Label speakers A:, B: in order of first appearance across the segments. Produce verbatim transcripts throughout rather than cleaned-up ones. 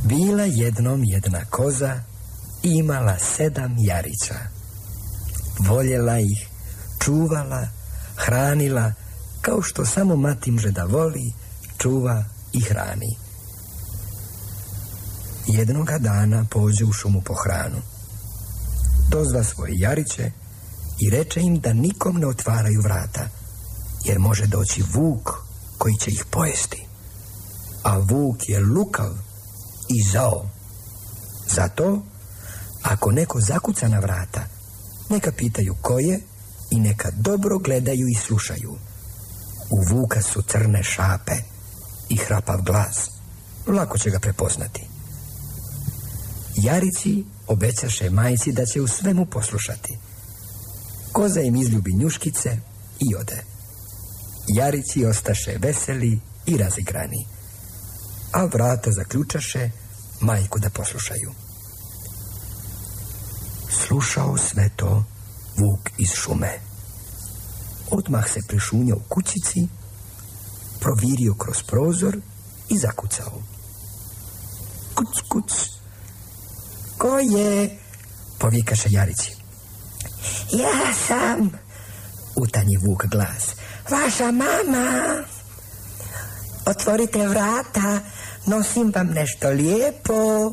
A: Bila jednom jedna koza i imala sedam jarića. Voljela ih, čuvala, hranila, kao što samo mati može da voli, čuva i hrani. Jednoga dana pođe u šumu po hranu. Dozva svoje jariće i reče im da nikom ne otvaraju vrata, jer može doći vuk koji će ih pojesti. A vuk je lukav i zao. Zato, ako neko zakuca na vrata, neka pitaju ko je i neka dobro gledaju i slušaju. U vuka su crne šape i hrapav glas. Lako će ga prepoznati. Jarici obećaše majci da će u svemu poslušati. Koza im izljubi njuškice i ode. Jarici ostaše veseli i razigrani, a vrata zaključaše majku da poslušaju. Slušao sve to vuk iz šume. Odmah se prišunjao kućici, provirio kroz prozor i zakucao. Kuc, kuc. Ko je? Povikaše jarici. Ja sam, utanji vuk glas. Vaša mama. Otvorite vrata, nosim vam nešto lijepo.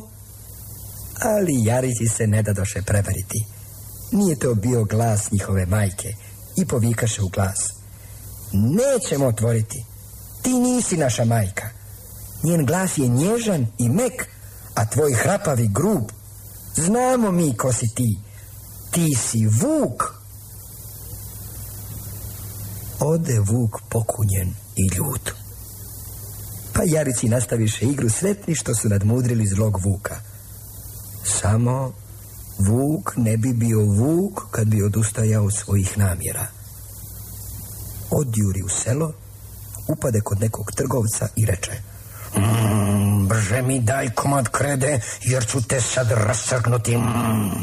A: Ali jarici se ne dadoše prevariti. Nije to bio glas njihove majke i povikaše u glas. Nećemo otvoriti. Ti nisi naša majka. Njen glas je nježan i mek, a tvoj hrapavi grub. Znamo mi ko si ti. Ti si vuk. Ode vuk pokunjen i ljut. Pa jarici nastaviše igru sretni što su nadmudrili zlog vuka. Samo vuk ne bi bio vuk kad bi odustajao od svojih namjera. Odjuri u selo, upade kod nekog trgovca i reče: mm, brže mi daj komad krede, jer ću te sad rascrknuti. Mm.